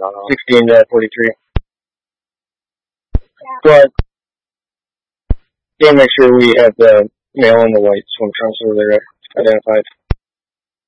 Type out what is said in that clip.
16-43. Go ahead. Yeah, make sure we have the male and the whites when it comes to the identified.